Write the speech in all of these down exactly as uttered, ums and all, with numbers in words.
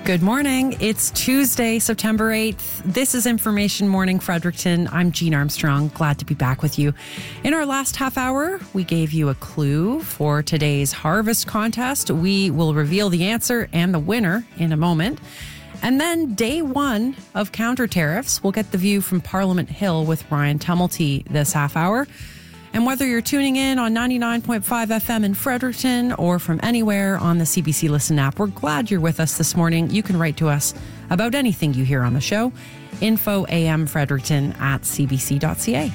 Good morning. It's Tuesday, September eighth. This is Information Morning Fredericton. I'm Jean Armstrong. Glad to be back with you. In our last half hour, we gave you a clue for today's harvest contest. We will reveal the answer and the winner in a moment. And then day one of counter tariffs. We'll get the view from Parliament Hill with Ryan Tumulty this half hour. And whether you're tuning in on ninety-nine point five F M in Fredericton or from anywhere on the C B C Listen app, we're glad you're with us this morning. You can write to us about anything you hear on the show. Info A M Fredericton at c b c dot c a.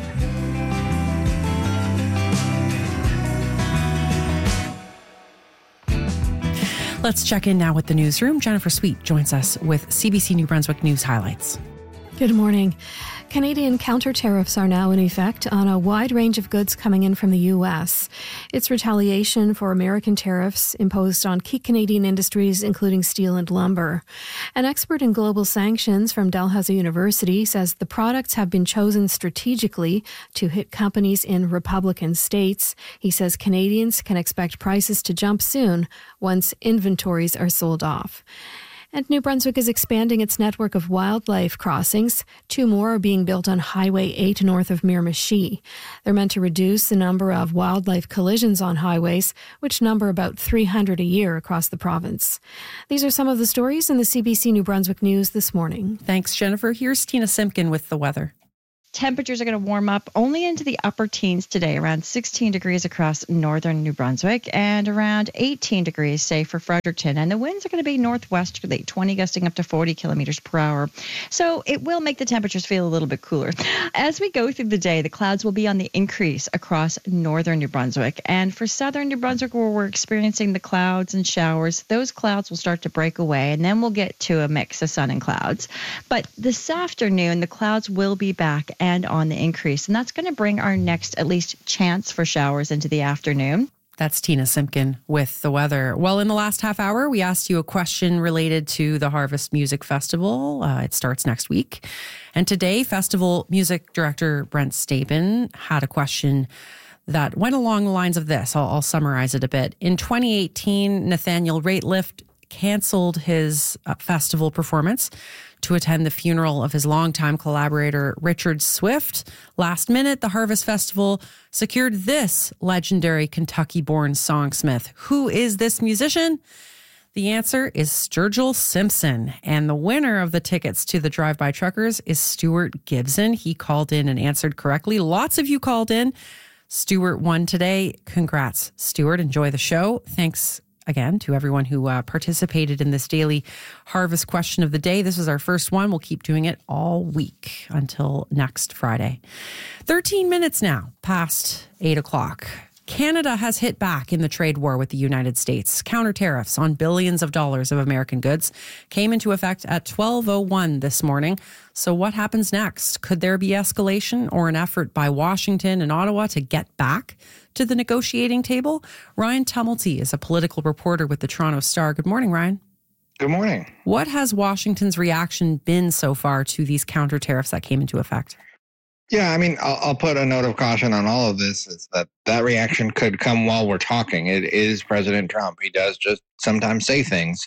Let's check in now with the newsroom. Jennifer Sweet joins us with C B C New Brunswick News highlights. Good morning. Canadian counter tariffs are now in effect on a wide range of goods coming in from the U S. It's retaliation for American tariffs imposed on key Canadian industries, including steel and lumber. An expert in global sanctions from Dalhousie University says the products have been chosen strategically to hit companies in Republican states. He says Canadians can expect prices to jump soon once inventories are sold off. And New Brunswick is expanding its network of wildlife crossings. Two more are being built on Highway eight north of Miramichi. They're meant to reduce the number of wildlife collisions on highways, which number about three hundred a year across the province. These are some of the stories in the C B C New Brunswick News this morning. Thanks, Jennifer. Here's Tina Simpkin with the weather. Temperatures are going to warm up only into the upper teens today, around sixteen degrees across northern New Brunswick and around eighteen degrees, say, for Fredericton. And the winds are going to be northwesterly, twenty gusting up to forty kilometers per hour. So it will make the temperatures feel a little bit cooler. As we go through the day, the clouds will be on the increase across northern New Brunswick. And for southern New Brunswick, where we're experiencing the clouds and showers, those clouds will start to break away, and then we'll get to a mix of sun and clouds. But this afternoon, the clouds will be back and on the increase. And that's going to bring our next, at least, chance for showers into the afternoon. That's Tina Simpkin with the weather. Well, in the last half hour, we asked you a question related to the Harvest Music Festival. Uh, it starts next week. And today, Festival Music Director Brent Staben had a question that went along the lines of this. I'll, I'll summarize it a bit. In twenty eighteen, Nathaniel Rateliff canceled his uh, festival performance to attend the funeral of his longtime collaborator, Richard Swift. Last minute, the Harvest Festival secured this legendary Kentucky-born songsmith. Who is this musician? The answer is Sturgill Simpson. And the winner of the tickets to the Drive-By Truckers is Stuart Gibson. He called in and answered correctly. Lots of you called in. Stuart won today. Congrats, Stuart. Enjoy the show. Thanks again to everyone who uh, participated in this daily harvest question of the day. This was our first one. We'll keep doing it all week until next Friday. thirteen minutes now past eight o'clock. Canada has hit back in the trade war with the United States. Counter tariffs on billions of dollars of American goods came into effect at twelve oh one this morning. So what happens next? Could there be escalation or an effort by Washington and Ottawa to get back to the negotiating table? Ryan Tumulty is a political reporter with the Toronto Star. Good morning, Ryan. Good morning. What has Washington's reaction been so far to these counter tariffs that came into effect? Yeah, I mean, I'll, I'll put a note of caution on all of this, is that that reaction could come while we're talking. It is President Trump. He does just sometimes say things.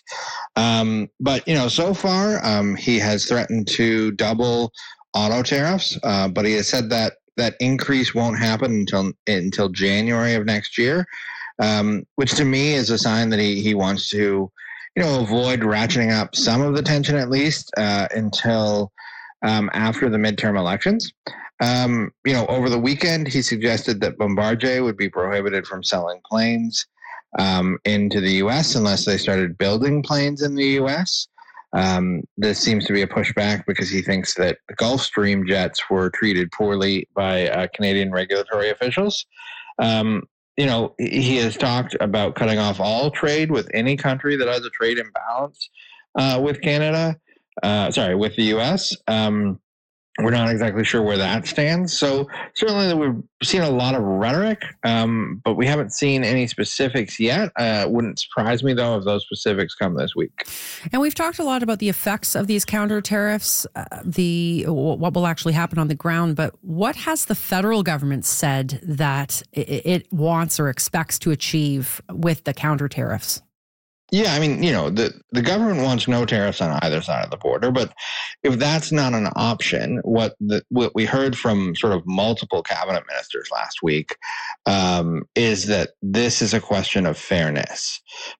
Um, but, you know, so far, um, he has threatened to double auto tariffs, uh, but he has said that that increase won't happen until until January of next year, um, which to me is a sign that he, he wants to, you know, avoid ratcheting up some of the tension at least uh, until um, after the midterm elections. Um, you know, over the weekend, he suggested that Bombardier would be prohibited from selling planes um, into the U S unless they started building planes in the U S. Um, this seems to be a pushback because he thinks that the Gulfstream jets were treated poorly by uh, Canadian regulatory officials. Um, you know, he has talked about cutting off all trade with any country that has a trade imbalance uh, with Canada, uh, sorry, with the U S. Um, We're not exactly sure where that stands. So certainly we've seen a lot of rhetoric, um, but we haven't seen any specifics yet. Uh, wouldn't surprise me, though, if those specifics come this week. And we've talked a lot about the effects of these counter tariffs, uh, the what will actually happen on the ground. But what has the federal government said that it, it wants or expects to achieve with the counter tariffs? Yeah, I mean, you know, the, the government wants no tariffs on either side of the border, but if that's not an option, what the, what we heard from sort of multiple cabinet ministers last week um, is that this is a question of fairness.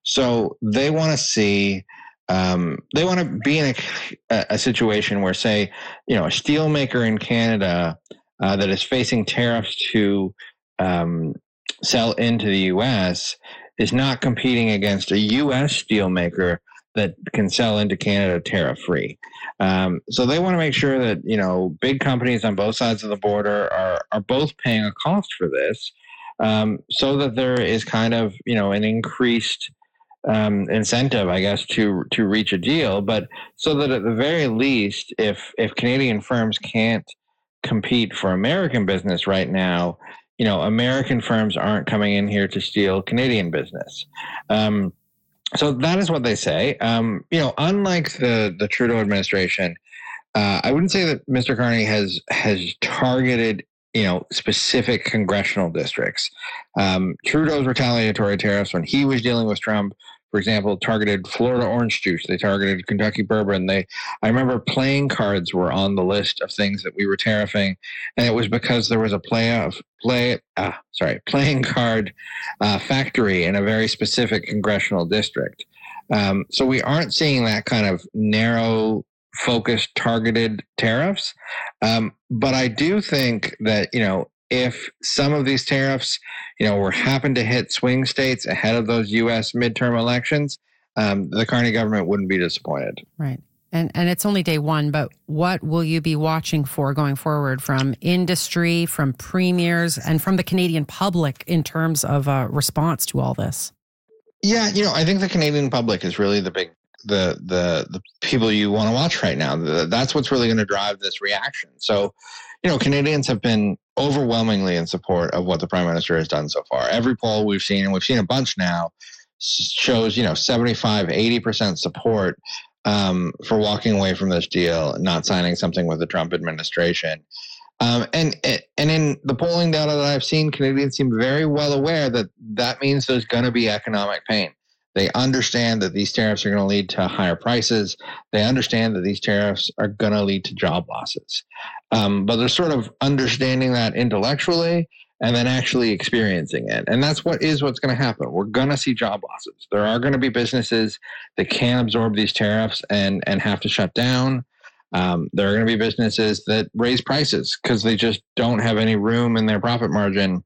So they want to see, um, they want to be in a, a situation where, say, you know, a steel maker in Canada uh, that is facing tariffs to um, sell into the U S is not competing against a U S steelmaker that can sell into Canada tariff-free. Um, so they want to make sure that, you know, big companies on both sides of the border are are both paying a cost for this, um, so that there is kind of, you know, an increased um, incentive, I guess, to to reach a deal. But so that at the very least, if if Canadian firms can't compete for American business right now, you know, American firms aren't coming in here to steal Canadian business. Um, so that is what they say. Um, you know, unlike the, the Trudeau administration, uh, I wouldn't say that Mister Carney has has targeted, you know, specific congressional districts. Um, Trudeau's retaliatory tariffs when he was dealing with Trump, for example, targeted Florida orange juice. They targeted Kentucky bourbon. They, I remember playing cards were on the list of things that we were tariffing, and it was because there was a play of play, uh, sorry, playing card uh, factory in a very specific congressional district. Um, so we aren't seeing that kind of narrow, focused, targeted tariffs. Um, but I do think that, you know, if some of these tariffs, you know, were happen to hit swing states ahead of those U S midterm elections, um, the Carney government wouldn't be disappointed. Right. And and it's only day one, but what will you be watching for going forward from industry, from premiers, and from the Canadian public in terms of a response to all this? Yeah, you know, I think the Canadian public is really the big, the the the people you want to watch right now. That's what's really going to drive this reaction. So, you know, Canadians have been overwhelmingly in support of what the Prime Minister has done so far. Every poll we've seen, and we've seen a bunch now, shows, you know, seventy-five, eighty percent support um, for walking away from this deal and not signing something with the Trump administration. Um, and and in the polling data that I've seen, Canadians seem very well aware that that means there's going to be economic pain. They understand that these tariffs are going to lead to higher prices. They understand that these tariffs are going to lead to job losses. Um, but they're sort of understanding that intellectually and then actually experiencing it. And that's what is what's going to happen. We're going to see job losses. There are going to be businesses that can't absorb these tariffs and, and have to shut down. Um, there are going to be businesses that raise prices because they just don't have any room in their profit margin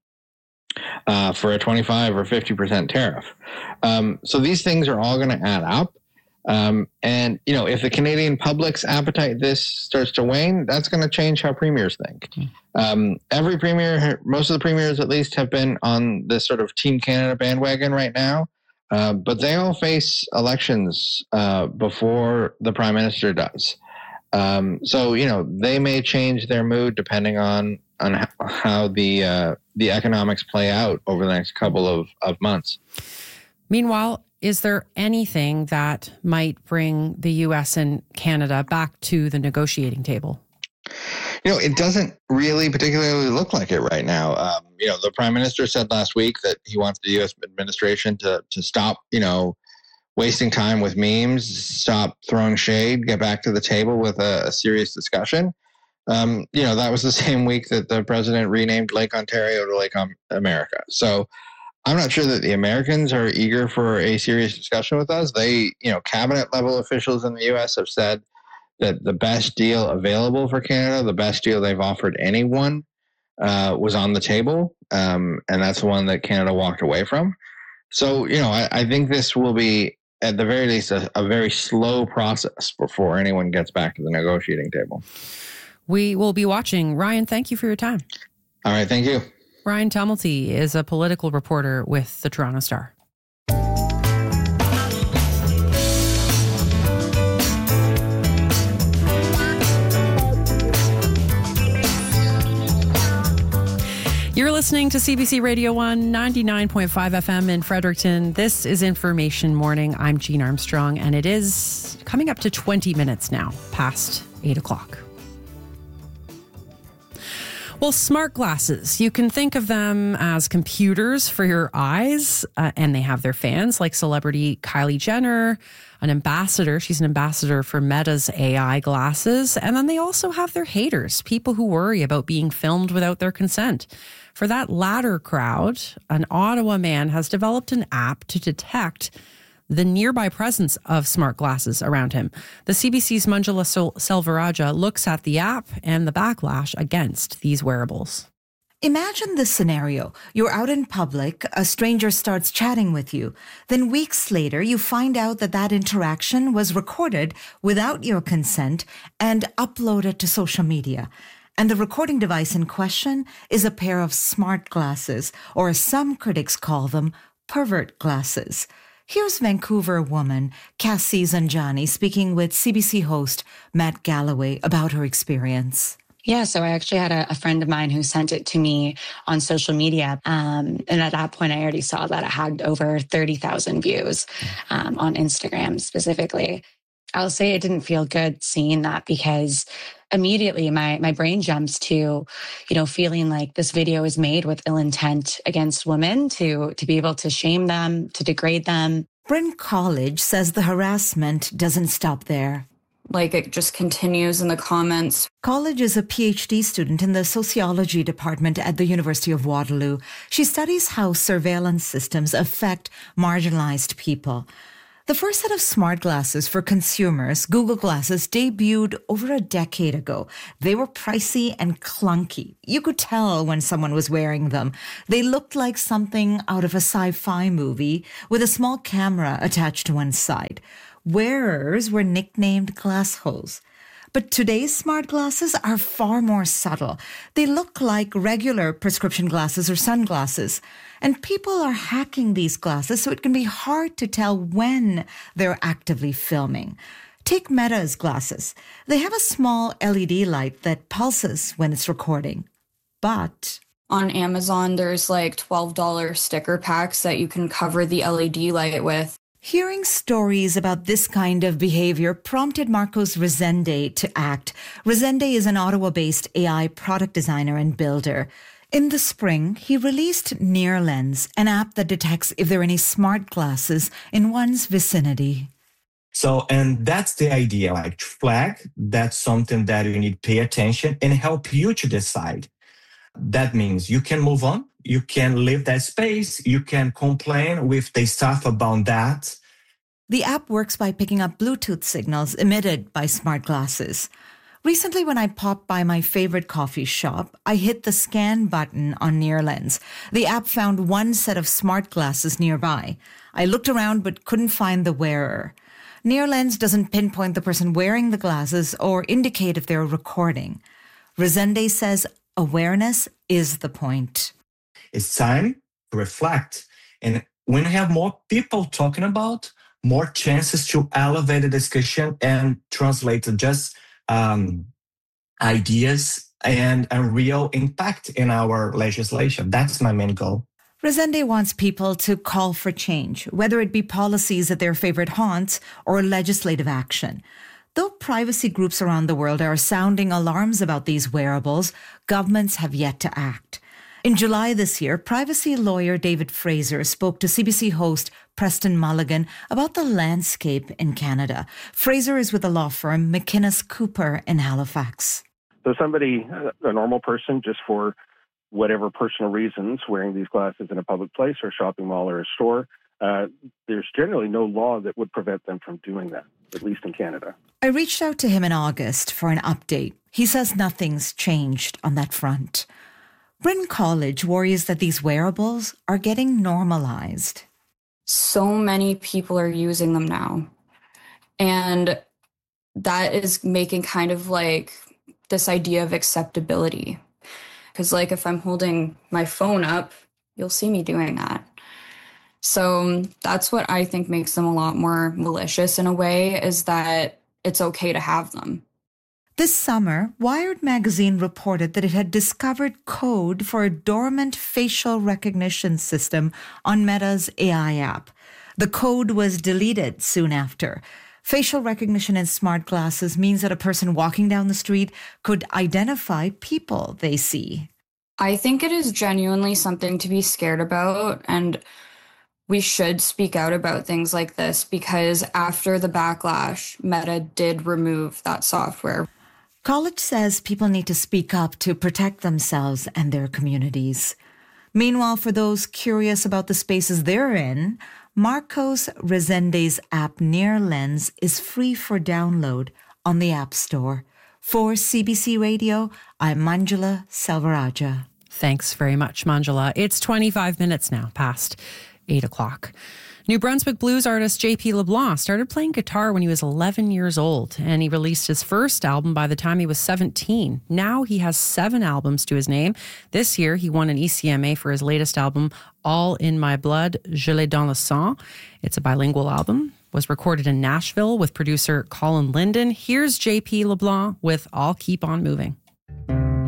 Uh, for a twenty-five or fifty percent tariff. Um, so these things are all going to add up. Um, and, you know, if the Canadian public's appetite this starts to wane, that's going to change how premiers think. Um, every premier, most of the premiers at least, have been on this sort of Team Canada bandwagon right now. Uh, but they all face elections uh, before the Prime Minister does. Um, so, you know, they may change their mood depending on on how the uh, the economics play out over the next couple of, of months. Meanwhile, is there anything that might bring the U S and Canada back to the negotiating table? You know, it doesn't really particularly look like it right now. Um, you know, the Prime Minister said last week that he wants the U S administration to to stop, you know, wasting time with memes, stop throwing shade, get back to the table with a, a serious discussion. Um, you know, that was the same week that the president renamed Lake Ontario to Lake America. So I'm not sure that the Americans are eager for a serious discussion with us. They, you know, cabinet level officials in the U S have said that the best deal available for Canada, the best deal they've offered anyone, uh, was on the table. Um, and that's the one that Canada walked away from. So, you know, I, I think this will be, at the very least, a, a very slow process before anyone gets back to the negotiating table. We will be watching. Ryan, thank you for your time. All right, thank you. Ryan Tumulty is a political reporter with the Toronto Star. You're listening to C B C Radio one, ninety-nine point five F M in Fredericton. This is Information Morning. I'm Jean Armstrong, and it is coming up to twenty minutes now, past eight o'clock. Well, smart glasses, you can think of them as computers for your eyes, uh, and they have their fans like celebrity Kylie Jenner, an ambassador. She's an ambassador for Meta's A I glasses. And then they also have their haters, people who worry about being filmed without their consent. For that latter crowd, an Ottawa man has developed an app to detect the nearby presence of smart glasses around him. The C B C's Manjula Selvarajah looks at the app and the backlash against these wearables. Imagine this scenario. You're out in public, a stranger starts chatting with you. Then weeks later, you find out that that interaction was recorded without your consent and uploaded to social media. And the recording device in question is a pair of smart glasses, or as some critics call them, pervert glasses. Here's Vancouver woman Cassie Zanjani speaking with C B C host Matt Galloway about her experience. Yeah, so I actually had a, a friend of mine who sent it to me on social media. Um, and at that point, I already saw that it had over thirty thousand views um, on Instagram specifically. I'll say it didn't feel good seeing that because immediately my, my brain jumps to, you know, feeling like this video is made with ill intent against women to, to be able to shame them, to degrade them. Bryn College says the harassment doesn't stop there. Like it just continues in the comments. College is a P H D student in the sociology department at the University of Waterloo. She studies how surveillance systems affect marginalized people. The first set of smart glasses for consumers, Google Glasses, debuted over a decade ago. They were pricey and clunky. You could tell when someone was wearing them. They looked like something out of a sci-fi movie with a small camera attached to one side. Wearers were nicknamed glassholes. But today's smart glasses are far more subtle. They look like regular prescription glasses or sunglasses. And people are hacking these glasses so it can be hard to tell when they're actively filming. Take Meta's glasses. They have a small L E D light that pulses when it's recording. But on Amazon, there's like twelve dollars sticker packs that you can cover the L E D light with. Hearing stories about this kind of behavior prompted Marcos Rezende to act. Rezende is an Ottawa-based A I product designer and builder. In the spring, he released NearLens, an app that detects if there are any smart glasses in one's vicinity. So, and that's the idea, like flag, that's something that you need to pay attention and help you to decide. That means you can move on. You can leave that space. You can complain with the staff about that. The app works by picking up Bluetooth signals emitted by smart glasses. Recently, when I popped by my favorite coffee shop, I hit the scan button on NearLens. The app found one set of smart glasses nearby. I looked around but couldn't find the wearer. NearLens doesn't pinpoint the person wearing the glasses or indicate if they're recording. Rezende says awareness is the point. It's time to reflect. And when you have more people talking about, more chances to elevate the discussion and translate just um, ideas and a real impact in our legislation. That's my main goal. Rezende wants people to call for change, whether it be policies at their favorite haunts or legislative action. Though privacy groups around the world are sounding alarms about these wearables, governments have yet to act. In July this year, privacy lawyer David Fraser spoke to C B C host Preston Mulligan about the landscape in Canada. Fraser is with the law firm McInnes Cooper in Halifax. So somebody, a normal person, just for whatever personal reasons, wearing these glasses in a public place or a shopping mall or a store, uh, there's generally no law that would prevent them from doing that, at least in Canada. I reached out to him in August for an update. He says nothing's changed on that front. Bryn College worries that these wearables are getting normalized. So many people are using them now. And that is making kind of like this idea of acceptability. Because like if I'm holding my phone up, you'll see me doing that. So that's what I think makes them a lot more malicious in a way, is that it's okay to have them. This summer, Wired magazine reported that it had discovered code for a dormant facial recognition system on Meta's A I app. The code was deleted soon after. Facial recognition in smart glasses means that a person walking down the street could identify people they see. I think it is genuinely something to be scared about, and we should speak out about things like this because after the backlash, Meta did remove that software. College says people need to speak up to protect themselves and their communities. Meanwhile, for those curious about the spaces they're in, Marcos Resende's app Near Lens is free for download on the App Store. For C B C Radio, I'm Manjula Selvarajah. Thanks very much, Manjula. It's twenty-five minutes now past eight o'clock. New Brunswick blues artist J P LeBlanc started playing guitar when he was eleven years old, and he released his first album by the time he was seventeen. Now he has seven albums to his name. This year, he won an E C M A for his latest album, All in My Blood, Je l'ai dans le sang. It's a bilingual album, was recorded in Nashville with producer Colin Linden. Here's J P LeBlanc with I'll Keep On Moving.